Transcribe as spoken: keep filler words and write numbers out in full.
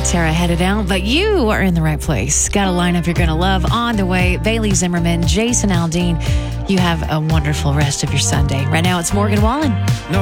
Sarah headed out, but you are in the right place. Got a lineup you're going to love on the way. Bailey Zimmerman, Jason Aldean. You have a wonderful rest of your Sunday. Right now, it's Morgan Wallen.